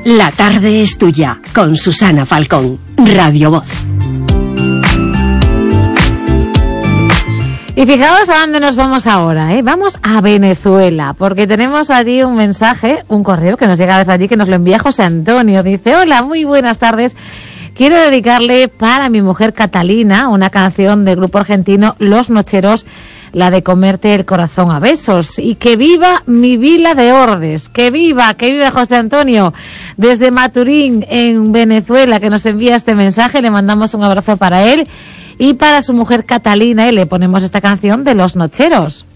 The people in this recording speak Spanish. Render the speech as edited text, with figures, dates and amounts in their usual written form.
La tarde es tuya, con Susana Falcón, Radio Voz. Y fijaos a dónde nos vamos ahora, ¿eh? Vamos a Venezuela, porque tenemos allí un mensaje, un correo que nos llega desde allí, que nos lo envía José Antonio. Dice: hola, muy buenas tardes. Quiero dedicarle para mi mujer Catalina una canción del grupo argentino Los Nocheros, la de Comerte el corazón a besos. Y que viva mi vila de Ordes, que viva José Antonio, desde Maturín, en Venezuela, que nos envía este mensaje. Le mandamos un abrazo para él y para su mujer Catalina, y le ponemos esta canción de Los Nocheros.